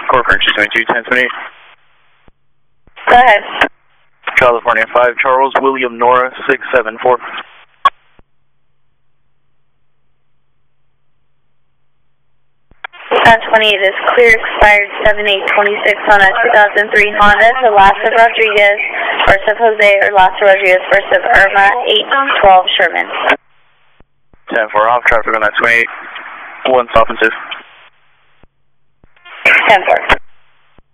Core French 22, 1028. Go ahead. California 5, Charles William Nora 674. 1028 is clear, expired 7826 on a 2003 Honda to Lassa Rodriguez, first of Jose, or Lassa Rodriguez, first of Irma, 812 Sherman. 10-4 off, traffic on that 28, 1 stop and 2. 10-4.